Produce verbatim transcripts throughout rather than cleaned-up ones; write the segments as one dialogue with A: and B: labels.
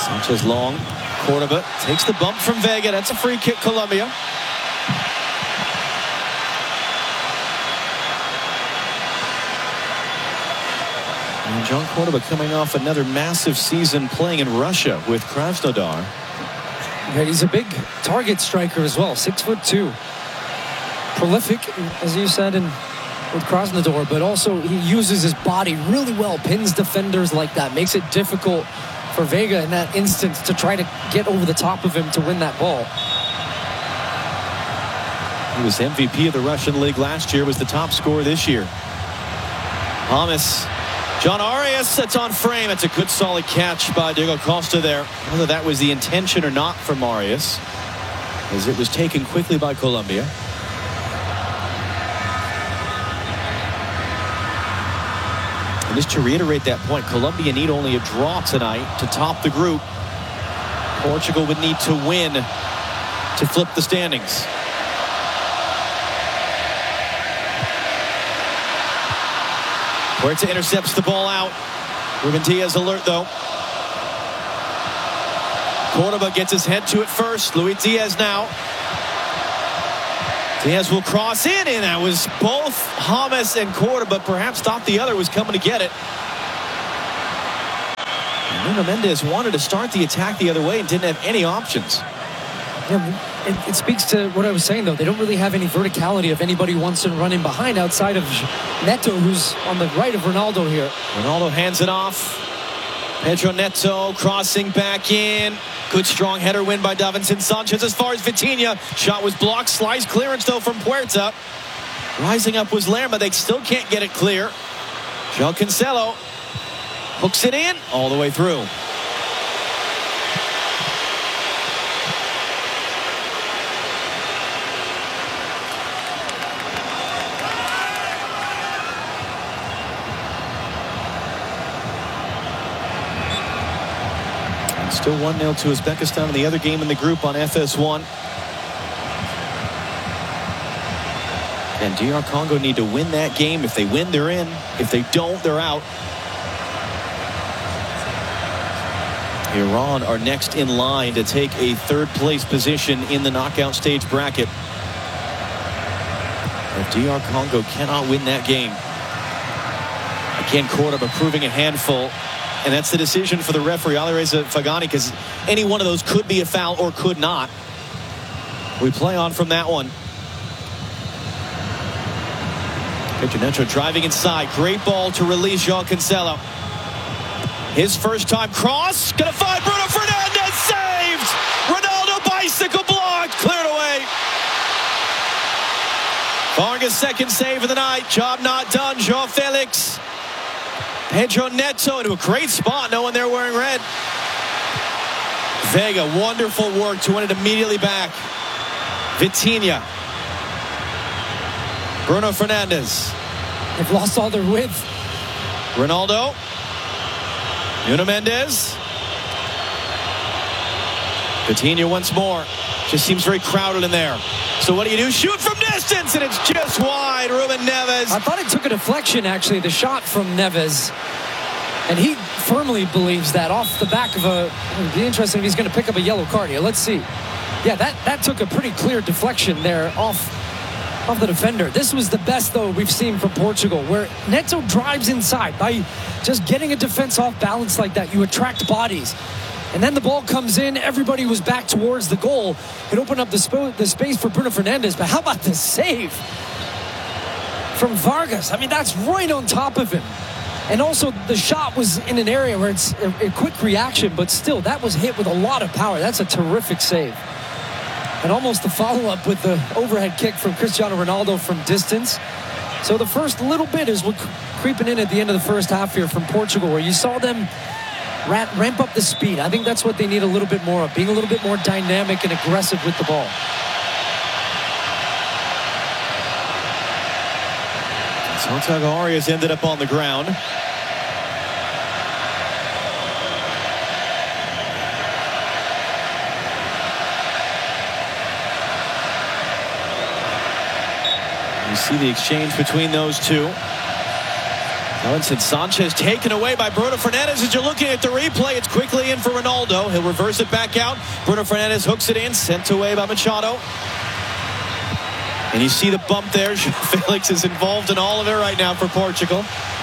A: Sanchez long. Cordoba takes the bump from Vega. That's a free kick, Colombia. And John Cordoba coming off another massive season playing in Russia with Krasnodar.
B: Yeah, he's a big target striker as well. Six foot two. Prolific, as you said, in with Krasnodar, but also he uses his body really well, pins defenders like that, makes it difficult for Vega in that instance to try to get over the top of him to win that ball.
A: He was M V P of the Russian League last year, was the top scorer this year. Hamas. John Arias, that's on frame. It's a good solid catch by Diego Costa there. Whether that was the intention or not from Arias, as it was taken quickly by Colombia. And just to reiterate that point, Colombia need only a draw tonight to top the group. Portugal would need to win to flip the standings. Huerta intercepts the ball out. Ruben Diaz alert though. Cordoba gets his head to it first. Luis Diaz now. Diaz will cross in, and that was both Hamas and Cordoba perhaps thought the other was coming to get it. And Nuno Mendes wanted to start the attack the other way and didn't have any options.
B: Yeah, it, it speaks to what I was saying, though. They don't really have any verticality of anybody who wants to run in behind outside of Neto, who's on the right of Ronaldo here.
A: Ronaldo hands it off. Pedro Neto crossing back in. Good strong header win by Davinson Sanchez as far as Vitinha. Shot was blocked. Slice clearance though from Puerta. Rising up was Lerma. They still can't get it clear. João Cancelo hooks it in all the way through. Still one nil to Uzbekistan in the other game in the group on F S one. And D R Congo need to win that game. If they win, they're in. If they don't, they're out. Iran are next in line to take a third place position in the knockout stage bracket. If D R Congo cannot win that game, again, Cordoba proving a handful. And that's the decision for the referee, Alireza Fagani, because any one of those could be a foul or could not. We play on from that one. Pedro Neto driving inside. Great ball to release João Cancelo. His first time cross. Gonna find Bruno Fernandes. Saved! Ronaldo bicycle blocked. Cleared away. Vargas' second save of the night. Job not done. João Felix. Pedro Neto into a great spot. No one there wearing red. Vega, wonderful work to win it immediately back. Vitinha. Bruno Fernandes.
B: They've lost all their width.
A: Ronaldo. Nuno Mendes. Vitinha once more. Just seems very crowded in there. So what do you do? Shoot from distance, and it's just wide. Ruben Neves.
B: I thought it took a deflection, actually, the shot from Neves. And he firmly believes that off the back of a... It'd be interesting if he's going to pick up a yellow card here. Let's see. Yeah, that, that took a pretty clear deflection there off, off the defender. This was the best, though, we've seen from Portugal, where Neto drives inside. By just getting a defense off balance like that, you attract bodies. And then the ball comes in. Everybody was back towards the goal. It opened up the, sp the space for Bruno Fernandes. But how about the save from Vargas? I mean, that's right on top of him. And also, the shot was in an area where it's a, a quick reaction. But still, that was hit with a lot of power. That's a terrific save. And almost the follow-up with the overhead kick from Cristiano Ronaldo from distance. So the first little bit is what creeping in at the end of the first half here from Portugal, where you saw them ramp up the speed. I think that's what they need a little bit more of, being a little bit more dynamic and aggressive with the ball.
A: Santiago Arias ended up on the ground. You see the exchange between those two. Davinson Sanchez taken away by Bruno Fernandes. As you're looking at the replay, it's quickly in for Ronaldo. He'll reverse it back out. Bruno Fernandes hooks it in, sent away by Machado. And you see the bump there. Felix is involved in all of it right now for Portugal.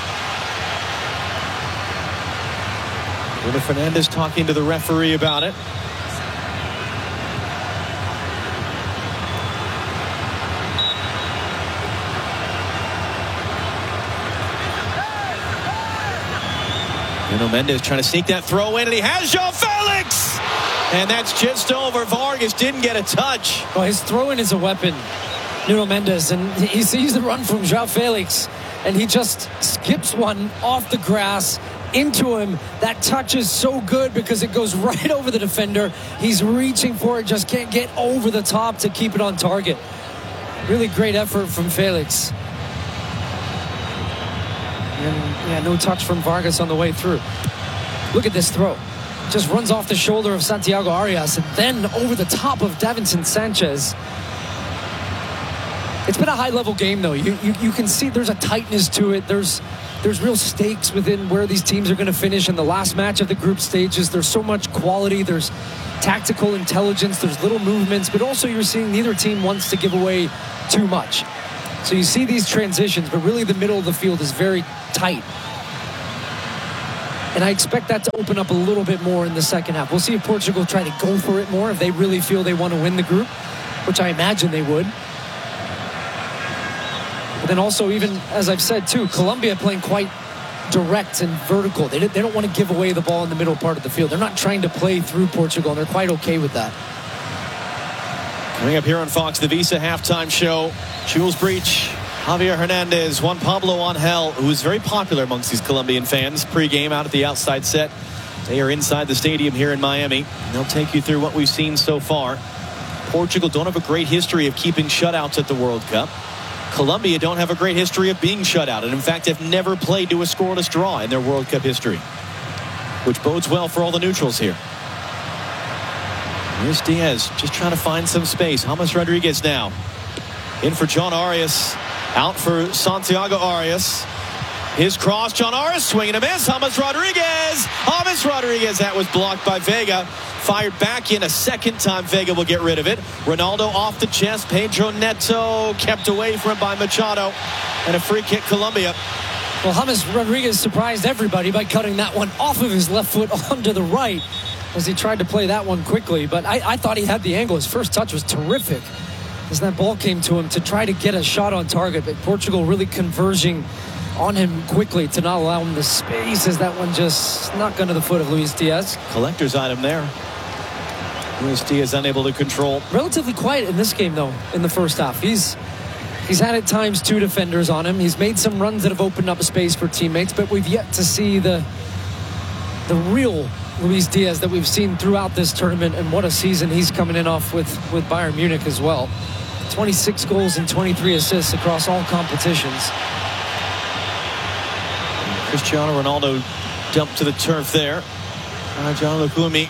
A: Bruno Fernandes talking to the referee about it. Nuno Mendes trying to sneak that throw in, and he has João Felix! And that's just over. Vargas didn't get a touch.
B: Well, his throw-in is a weapon, Nuno Mendes, and he sees the run from João Felix, and he just skips one off the grass into him. That touch is so good because it goes right over the defender. He's reaching for it, just can't get over the top to keep it on target. Really great effort from Felix. And yeah, no touch from Vargas on the way through. Look at this throw. Just runs off the shoulder of Santiago Arias and then over the top of Davinson Sanchez. It's been a high-level game, though. You, you you can see there's a tightness to it. There's there's real stakes within where these teams are going to finish in the last match of the group stages. There's so much quality. There's tactical intelligence. There's little movements. But also you're seeing neither team wants to give away too much. So you see these transitions, but really the middle of the field is very tight. And I expect that to open up a little bit more in the second half. We'll see if Portugal try to go for it more, if they really feel they want to win the group, which I imagine they would. But then also, even as I've said too, Colombia playing quite direct and vertical. They, they don't want to give away the ball in the middle part of the field. They're not trying to play through Portugal, and they're quite okay with that.
A: Coming up here on Fox, the Visa halftime show. Jules Breach, Javier Hernandez, Juan Pablo Angel, who is very popular amongst these Colombian fans. Pre-game out at the outside set. They are inside the stadium here in Miami. And they'll take you through what we've seen so far. Portugal don't have a great history of keeping shutouts at the World Cup. Colombia don't have a great history of being shut out. And in fact, have never played to a scoreless draw in their World Cup history, which bodes well for all the neutrals here. Here's Diaz just trying to find some space. James Rodriguez now in for John Arias, out for Santiago Arias. His cross, John Arias swinging a miss. James Rodriguez, James Rodriguez, that was blocked by Vega. Fired back in a second time. Vega will get rid of it. Ronaldo off the chest. Pedro Neto kept away from him by Machado, and a free kick Colombia.
B: Well, James Rodriguez surprised everybody by cutting that one off of his left foot onto the right as he tried to play that one quickly. But I, I thought he had the angle. His first touch was terrific as that ball came to him to try to get a shot on target. But Portugal really converging on him quickly to not allow him the space as that one just snuck under the foot of Luis Diaz.
A: Collector's item there. Luis Diaz unable to control.
B: Relatively quiet in this game, though, in the first half. He's he's had at times two defenders on him. He's made some runs that have opened up a space for teammates, but we've yet to see the the real Luis Diaz that we've seen throughout this tournament, and what a season he's coming in off with, with Bayern Munich as well. twenty-six goals and twenty-three assists across all competitions.
A: Cristiano Ronaldo dumped to the turf there. Uh, John Lukumi.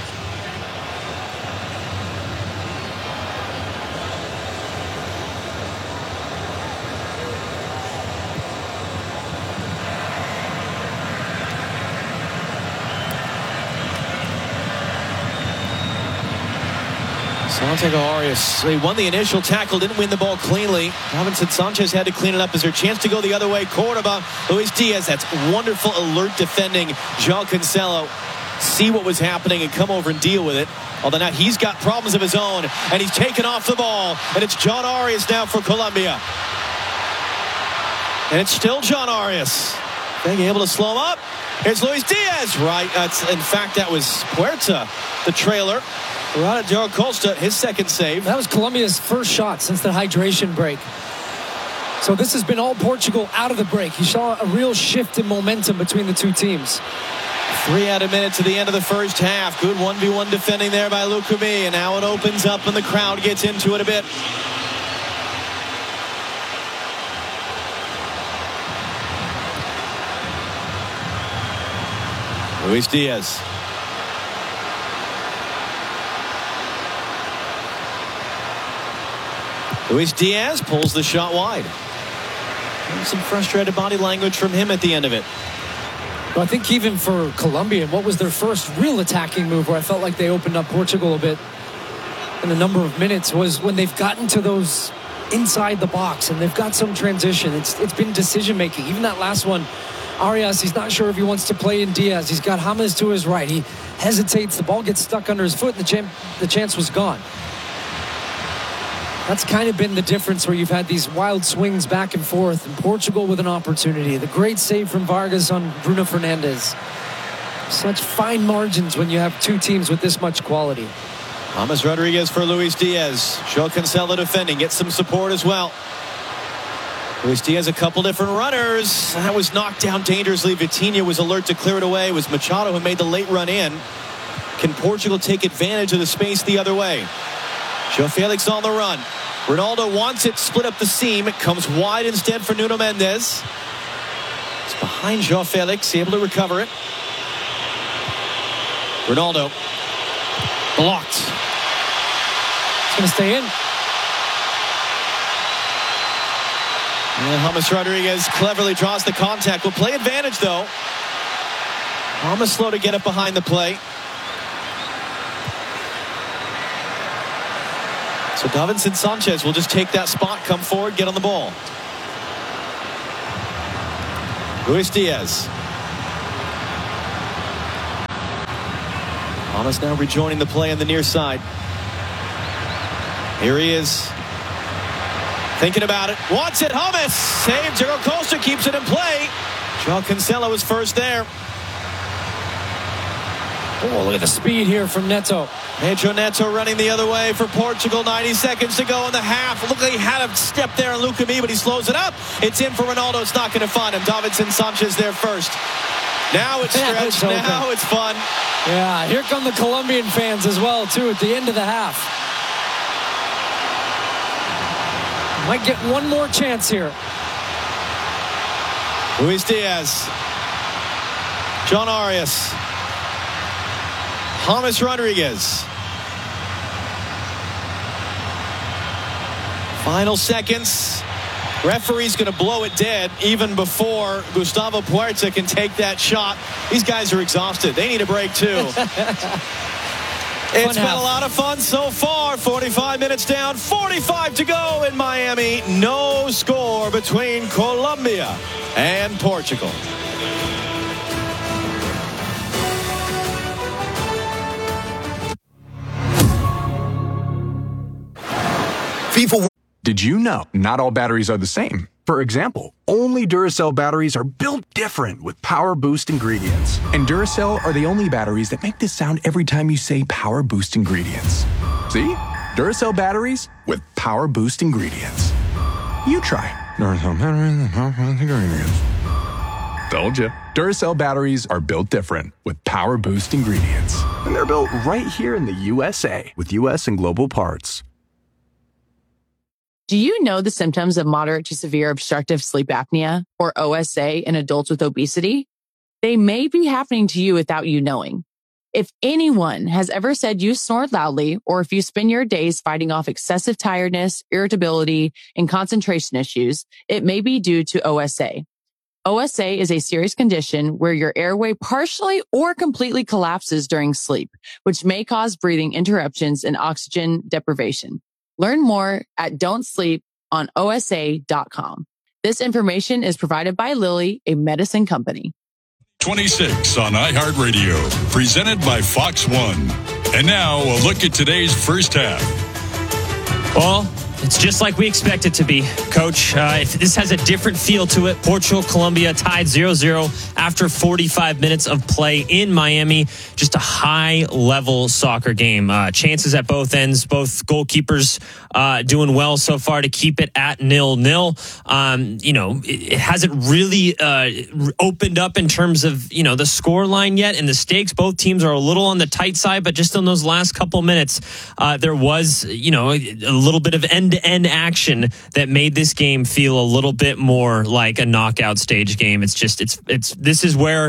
A: Santiago Arias, he won the initial tackle, didn't win the ball cleanly. Davinson Sanchez had to clean it up. Is there a chance to go the other way? Cordoba, Luis Diaz, that's wonderful alert defending. João Cancelo see what was happening and come over and deal with it. Although now he's got problems of his own, and he's taken off the ball. And it's John Arias now for Colombia. And it's still John Arias. Being able to slow him up. Here's Luis Diaz. Right, that's, in fact, that was Puerta, the trailer. Ronaldo Costa, his second save.
B: That was Colombia's first shot since the hydration break. So this has been all Portugal out of the break. You saw a real shift in momentum between the two teams.
A: Three added minutes to the end of the first half. Good one v one defending there by Lukumi. And now it opens up and the crowd gets into it a bit. Luis Diaz. Luis Diaz pulls the shot wide. Some frustrated body language from him at the end of it.
B: Well, I think even for Colombia, what was their first real attacking move where I felt like they opened up Portugal a bit in a number of minutes was when they've gotten to those inside the box and they've got some transition. It's It's been decision-making. Even that last one, Arias, he's not sure if he wants to play in Diaz. He's got James to his right. He hesitates. The ball gets stuck under his foot and the, champ, the chance was gone. That's kind of been the difference where you've had these wild swings back and forth. And Portugal with an opportunity. The great save from Vargas on Bruno Fernandes. Such fine margins when you have two teams with this much quality.
A: James Rodriguez for Luis Diaz. João Cancelo defending. Gets some support as well. Luis Diaz, a couple different runners. That was knocked down dangerously. Vitinha was alert to clear it away. It was Machado who made the late run in. Can Portugal take advantage of the space the other way? João Felix on the run. Ronaldo wants it, split up the seam. It comes wide instead for Nuno Mendes. It's behind João Felix, able to recover it. Ronaldo. Blocked.
B: It's going to stay in.
A: And James Rodriguez cleverly draws the contact. Will play advantage, though. James slow to get up behind the play. So Davinson Sanchez will just take that spot, come forward, get on the ball. Luis Diaz. James now rejoining the play on the near side. Here he is. Thinking about it. Wants it. James saves. Diego Costa keeps it in play. João Cancelo is first there.
B: Oh, look at the speed here from Neto.
A: Pedro Neto running the other way for Portugal. ninety seconds to go in the half. Look like he had a step there on Lukumi, but he slows it up. It's in for Ronaldo. It's not going to find him. Davinson Sanchez there first. Now it's
B: Yeah,
A: stretched.
B: it's
A: now it's fun.
B: Yeah, here come the Colombian fans as well, too, at the end of the half. Might get one more chance here.
A: Luis Diaz. John Arias. James Rodriguez. Final seconds. Referee's going to blow it dead even before Gustavo Puerta can take that shot. These guys are exhausted. They need a break too. It's been a lot of fun so far. forty-five minutes down, forty-five to go in Miami. No score between Colombia and Portugal.
C: FIFA. Did you know not all batteries are the same? For example, only Duracell batteries are built different with Power Boost ingredients. And Duracell are the only batteries that make this sound every time you say Power Boost ingredients. See? Duracell batteries with Power Boost ingredients. You try. Duracell batteries with Power Boost ingredients. Told you. Duracell batteries are built different with Power Boost ingredients. And they're built right here in the U S A with U S and global parts.
D: Do you know the symptoms of moderate to severe obstructive sleep apnea, or O S A, in adults with obesity? They may be happening to you without you knowing. If anyone has ever said you snore loudly, or if you spend your days fighting off excessive tiredness, irritability, and concentration issues, it may be due to O S A. O S A is a serious condition where your airway partially or completely collapses during sleep, which may cause breathing interruptions and oxygen deprivation. Learn more at don't sleep on O S A dot com. This information is provided by Lilly, a medicine company.
E: twenty-six on iHeartRadio, presented by Fox One. And now a look at today's first half.
F: Well, it's just like we expect it to be, Coach. Uh, if this has a different feel to it. Portugal, Colombia tied zero zero after forty-five minutes of play in Miami. Just a high-level soccer game. Uh, chances at both ends. Both goalkeepers uh, doing well so far to keep it at nil nil. Um, you know, it, it hasn't really uh, opened up in terms of, you know, the score line yet and the stakes. Both teams are a little on the tight side, but just in those last couple minutes, uh, there was, you know, a, a little bit of end-to-end action that made this game feel a little bit more like a knockout stage game. It's just, it's, it's, this is where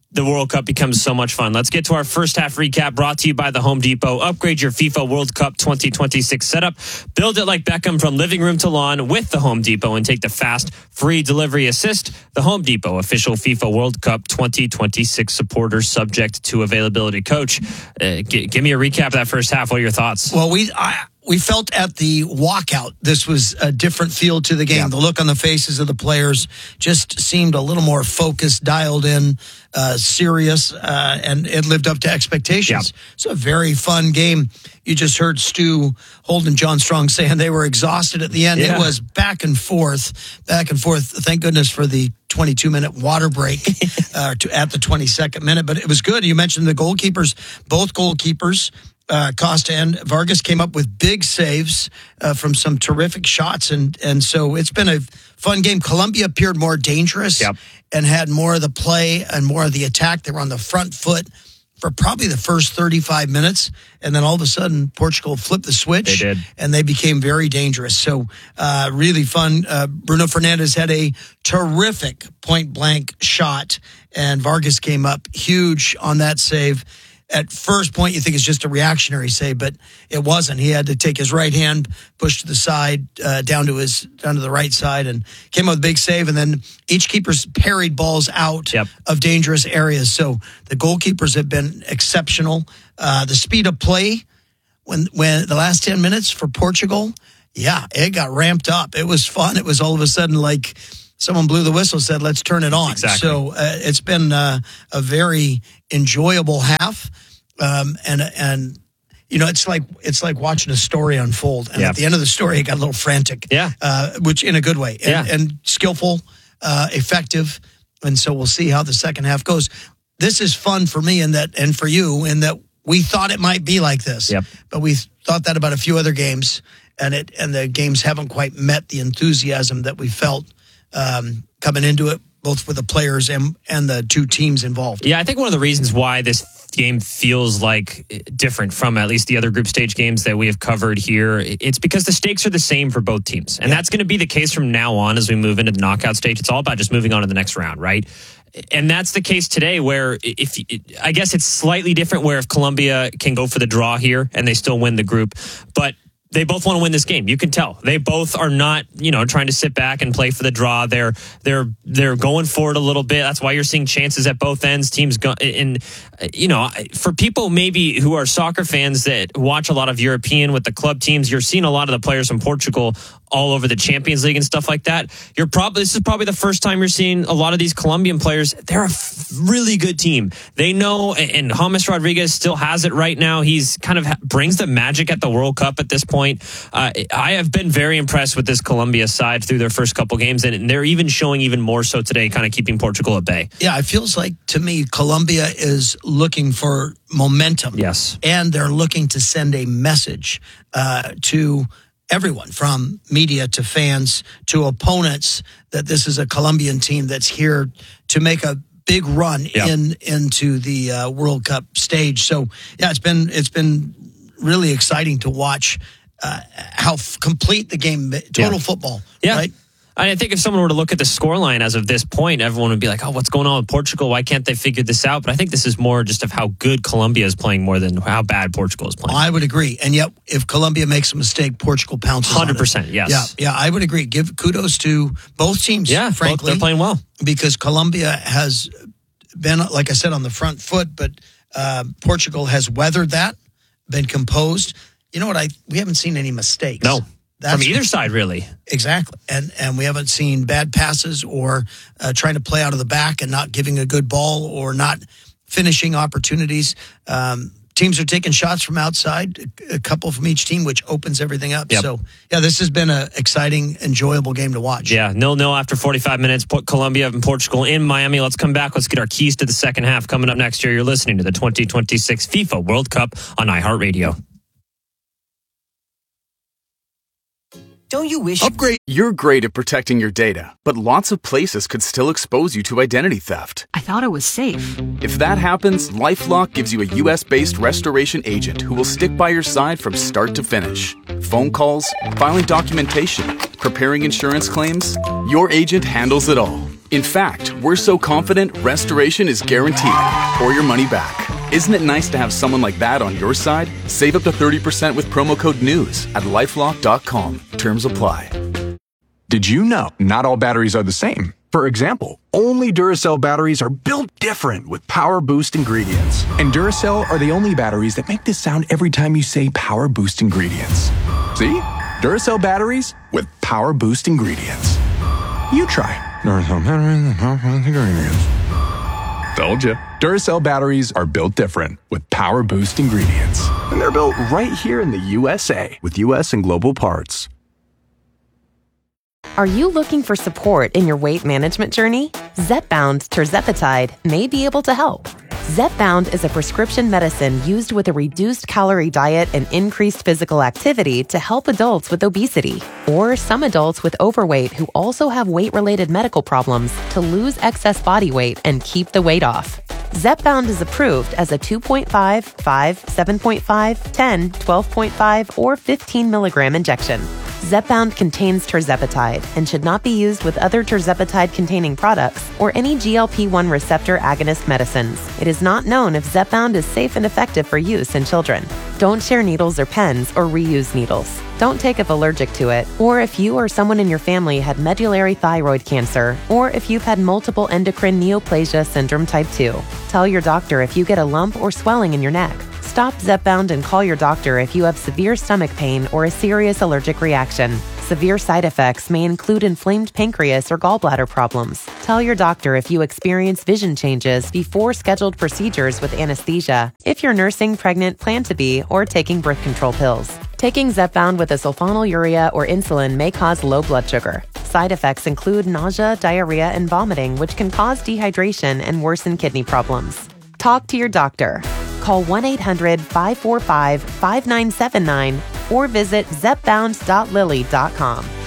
F: the World Cup becomes so much fun. Let's get to our first half recap, brought to you by the Home Depot. Upgrade your FIFA World Cup twenty twenty-six setup. Build it like Beckham from living room to lawn with the Home Depot and take the fast, free delivery assist. The Home Depot, official FIFA World Cup twenty twenty-six supporter, subject to availability. Coach, uh, g- give me a recap of that first half. What are your thoughts?
G: Well, we... I, We felt at the walkout, this was a different feel to the game. Yeah. The look on the faces of the players just seemed a little more focused, dialed in, uh, serious, uh, and it lived up to expectations. Yeah. It's a very fun game. You just heard Stu Holden, John Strong saying they were exhausted at the end. Yeah. It was back and forth, back and forth. Thank goodness for the twenty-two minute water break uh, to, at the twenty-second minute. But it was good. You mentioned the goalkeepers, both goalkeepers. Uh, Costa and Vargas came up with big saves uh, from some terrific shots, and and so it's been a fun game. Colombia appeared more dangerous yep. and had more of the play and more of the attack. They were on the front foot for probably the first thirty-five minutes, and then all of a sudden Portugal flipped the switch.
F: They did.
G: And they became very dangerous. So uh, really fun. Uh, Bruno Fernandes had a terrific point-blank shot, and Vargas came up huge on that save. At first point, you think it's just a reactionary save, but it wasn't. He had to take his right hand, push to the side, uh, down to his down to the right side, and came up with a big save. And then each keeper's parried balls out yep. of dangerous areas. So the goalkeepers have been exceptional. Uh, the speed of play when when the last ten minutes for Portugal, yeah, it got ramped up. It was fun. It was all of a sudden like someone blew the whistle, said, let's turn it on.
F: Exactly.
G: So uh, it's been uh, a very enjoyable half. Um, and, and, you know, it's like, it's like watching a story unfold. And yeah. at the end of the story, it got a little frantic,
F: yeah.
G: uh, which in a good way, and,
F: yeah.
G: and skillful, uh, effective. And so we'll see how the second half goes. This is fun for me in that, and for you in that we thought it might be like this,
F: yep.
G: but we thought that about a few other games, and it, and the games haven't quite met the enthusiasm that we felt, um, coming into it, both with the players and, and the two teams involved.
F: Yeah, I think one of the reasons why this game feels like different from at least the other group stage games that we have covered here, it's because the stakes are the same for both teams. And yeah. that's going to be the case from now on as we move into the knockout stage. It's all about just moving on to the next round, right? And that's the case today where if I guess it's slightly different where if Colombia can go for the draw here and they still win the group, but they both want to win this game. You can tell. They both are not, you know, trying to sit back and play for the draw. They're they're they're going for it a little bit. That's why you're seeing chances at both ends. Teams go and you know, for people maybe who are soccer fans that watch a lot of European with the club teams, you're seeing a lot of the players from Portugal all over the Champions League and stuff like that. You're probably this is probably the first time you're seeing a lot of these Colombian players. They're a f- really good team. They know, and James Rodriguez still has it right now. He's kind of ha- brings the magic at the World Cup at this point. Uh, I have been very impressed with this Colombia side through their first couple games, and they're even showing even more so today, kind of keeping Portugal at bay.
G: Yeah, it feels like to me Colombia is looking for momentum.
F: Yes,
G: and they're looking to send a message uh, to everyone, from media to fans to opponents, that this is a Colombian team that's here to make a big run yep. in into the uh, World Cup stage. So yeah, it's been it's been really exciting to watch uh, how f- complete the game, total
F: yeah.
G: football,
F: yeah.
G: right?
F: I think if someone were to look at the scoreline as of this point, everyone would be like, oh, what's going on with Portugal? Why can't they figure this out? But I think this is more just of how good Colombia is playing more than how bad Portugal is playing.
G: I would agree. And yet, if Colombia makes a mistake, Portugal pounces
F: one hundred percent,
G: on it.
F: yes.
G: Yeah, yeah, I would agree. Give kudos to both teams,
F: yeah,
G: frankly.
F: Both, they're playing well.
G: Because Colombia has been, like I said, on the front foot, but uh, Portugal has weathered that, been composed. You know what? I We haven't seen any mistakes.
F: No.
G: That's
F: from either side, really.
G: Exactly. And and we haven't seen bad passes or uh, trying to play out of the back and not giving a good ball or not finishing opportunities. Um, teams are taking shots from outside, a couple from each team, which opens everything up. Yep. So, yeah, this has been an exciting, enjoyable game to watch.
F: Yeah, nil-nil after forty-five minutes. Put Colombia and Portugal in Miami. Let's come back. Let's get our keys to the second half coming up next year. You're listening to the twenty twenty-six FIFA World Cup on iHeartRadio.
H: Don't you wish...
C: Upgrade. You're great at protecting your data, but lots of places could still expose you to identity theft.
H: I thought it was safe.
C: If that happens, LifeLock gives you a U S-based restoration agent who will stick by your side from start to finish. Phone calls, filing documentation, preparing insurance claims, your agent handles it all.
I: In fact, we're so confident restoration is guaranteed or your money back. Isn't it nice to have someone like that on your side? Save up to thirty percent with promo code NEWS at lifelock dot com. Terms apply.
C: Did you know not all batteries are the same? For example, only Duracell batteries are built different with Power Boost ingredients. And Duracell are the only batteries that make this sound every time you say Power Boost ingredients. See? Duracell batteries with Power Boost ingredients. You try. Duracell batteries with Power Boost ingredients. Told you. Duracell batteries are built different with Power Boost ingredients. And they're built right here in the U S A with U S and global parts.
J: Are you looking for support in your weight management journey? Zepbound tirzepatide may be able to help. Zepbound is a prescription medicine used with a reduced calorie diet and increased physical activity to help adults with obesity or some adults with overweight who also have weight-related medical problems to lose excess body weight and keep the weight off. Zepbound is approved as a two point five, five, seven point five, ten, twelve point five, or fifteen milligram injection. Zepbound contains tirzepatide and should not be used with other tirzepatide-containing products or any G L P one receptor agonist medicines. It is not known if Zepbound is safe and effective for use in children. Don't share needles or pens or reuse needles. Don't take if allergic to it, or if you or someone in your family had medullary thyroid cancer, or if you've had multiple endocrine neoplasia syndrome type two. Tell your doctor if you get a lump or swelling in your neck. Stop Zepbound and call your doctor if you have severe stomach pain or a serious allergic reaction. Severe side effects may include inflamed pancreas or gallbladder problems. Tell your doctor if you experience vision changes before scheduled procedures with anesthesia, if you're nursing, pregnant, plan to be, or taking birth control pills. Taking Zepbound with a sulfonylurea or insulin may cause low blood sugar. Side effects include nausea, diarrhea, and vomiting, which can cause dehydration and worsen kidney problems. Talk to your doctor. Call one eight hundred, five four five, five nine seven nine or visit zepbound dot lilly dot com.